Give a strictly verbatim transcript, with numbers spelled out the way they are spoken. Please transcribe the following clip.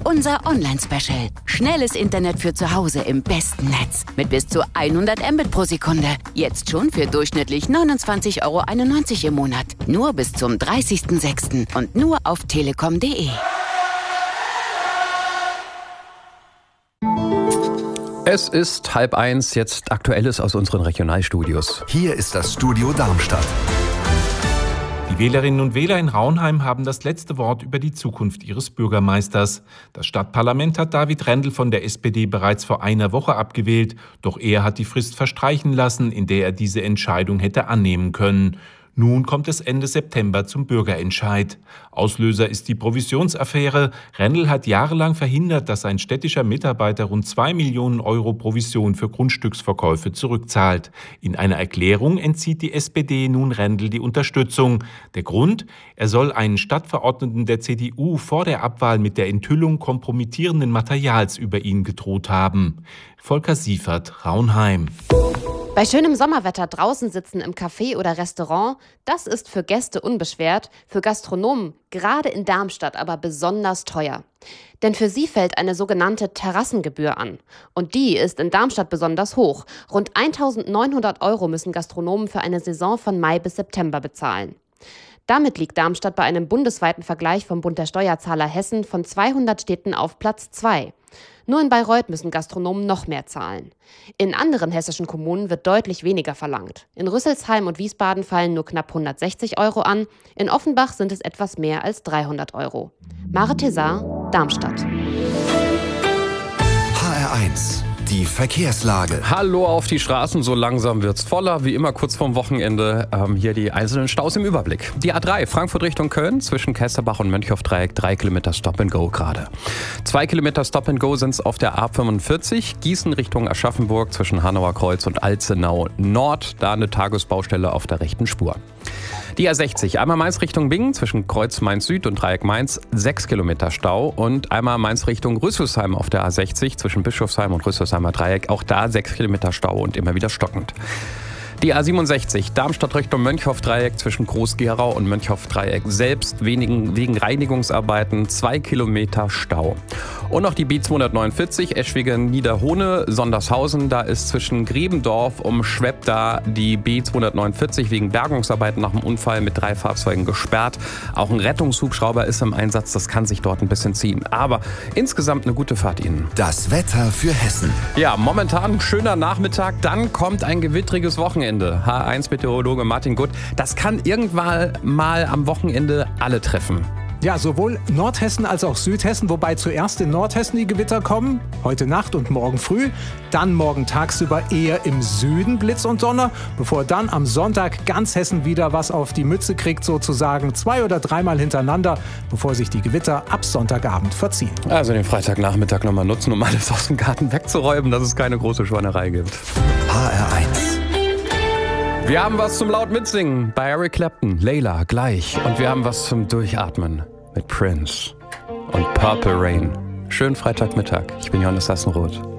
Unser Online-Special. Schnelles Internet für zu Hause im besten Netz. Mit bis zu hundert Mbit pro Sekunde. Jetzt schon für durchschnittlich neunundzwanzig Euro einundneunzig im Monat. Nur bis zum dreißigsten sechsten und nur auf telekom punkt de. Es ist halb eins, jetzt Aktuelles aus unseren Regionalstudios. Hier ist das Studio Darmstadt. Die Wählerinnen und Wähler in Raunheim haben das letzte Wort über die Zukunft ihres Bürgermeisters. Das Stadtparlament hat David Rendel von der S P D bereits vor einer Woche abgewählt. Doch er hat die Frist verstreichen lassen, in der er diese Entscheidung hätte annehmen können. Nun kommt es Ende September zum Bürgerentscheid. Auslöser ist die Provisionsaffäre. Rendel hat jahrelang verhindert, dass ein städtischer Mitarbeiter rund zwei Millionen Euro Provision für Grundstücksverkäufe zurückzahlt. In einer Erklärung entzieht die S P D nun Rendel die Unterstützung. Der Grund? Er soll einen Stadtverordneten der C D U vor der Abwahl mit der Enthüllung kompromittierenden Materials über ihn gedroht haben. Volker Siefert, Raunheim. Bei schönem Sommerwetter draußen sitzen im Café oder Restaurant, das ist für Gäste unbeschwert, für Gastronomen, gerade in Darmstadt, aber besonders teuer. Denn für sie fällt eine sogenannte Terrassengebühr an. Und die ist in Darmstadt besonders hoch. Rund eintausendneunhundert Euro müssen Gastronomen für eine Saison von Mai bis September bezahlen. Damit liegt Darmstadt bei einem bundesweiten Vergleich vom Bund der Steuerzahler Hessen von zweihundert Städten auf Platz zwei. Nur in Bayreuth müssen Gastronomen noch mehr zahlen. In anderen hessischen Kommunen wird deutlich weniger verlangt. In Rüsselsheim und Wiesbaden fallen nur knapp hundertsechzig Euro an. In Offenbach sind es etwas mehr als dreihundert Euro. Mare Tessar, Darmstadt. H R eins. Die Verkehrslage. Hallo auf die Straßen, so langsam wird's voller, wie immer kurz vorm Wochenende. Ähm, hier die einzelnen Staus im Überblick. Die A drei, Frankfurt Richtung Köln, zwischen Kästerbach und Mönchhoff-Dreieck, drei Kilometer Stop-and-Go gerade. Zwei Kilometer Stop-and-Go sind's auf der A fünfundvierzig, Gießen Richtung Aschaffenburg, zwischen Hanauer Kreuz und Alzenau Nord, da eine Tagesbaustelle auf der rechten Spur. Die A sechzig, einmal Mainz Richtung Bingen, zwischen Kreuz Mainz Süd und Dreieck Mainz, sechs Kilometer Stau. Und einmal Mainz Richtung Rüsselsheim auf der A sechzig, zwischen Bischofsheim und Rüsselsheimer Dreieck, auch da sechs Kilometer Stau und immer wieder stockend. Die A siebenundsechzig, Darmstadt Richtung Mönchhoff-Dreieck, zwischen Groß-Gerau und Mönchhoff-Dreieck selbst wenigen, wegen Reinigungsarbeiten zwei Kilometer Stau. Und noch die B zweihundertneunundvierzig, Eschwege-Niederhohne, Sondershausen, da ist zwischen Grebendorf und Schwebda die B zweihundertneunundvierzig wegen Bergungsarbeiten nach dem Unfall mit drei Fahrzeugen gesperrt. Auch ein Rettungshubschrauber ist im Einsatz, das kann sich dort ein bisschen ziehen. Aber insgesamt eine gute Fahrt Ihnen. Das Wetter für Hessen. Ja, momentan ein schöner Nachmittag, dann kommt ein gewittriges Wochenende. H eins Meteorologe Martin Gutt, das kann irgendwann mal am Wochenende alle treffen. Ja, sowohl Nordhessen als auch Südhessen, wobei zuerst in Nordhessen die Gewitter kommen, heute Nacht und morgen früh, dann morgen tagsüber eher im Süden Blitz und Donner, bevor dann am Sonntag ganz Hessen wieder was auf die Mütze kriegt, sozusagen zwei oder dreimal hintereinander, bevor sich die Gewitter ab Sonntagabend verziehen. Also den Freitagnachmittag nochmal nutzen, um alles aus dem Garten wegzuräumen, dass es keine große Schweinerei gibt. H R eins. Wir haben was zum laut mitsingen bei Eric Clapton, Layla, gleich. Und wir haben was zum Durchatmen mit Prince und Purple Rain. Schönen Freitagmittag. Ich bin Johannes Sassenroth.